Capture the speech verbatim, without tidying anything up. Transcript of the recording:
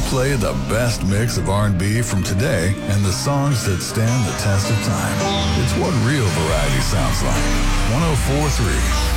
play the best mix of R and B from today and the songs that stand the test of time. It's what real variety sounds like. one oh four point three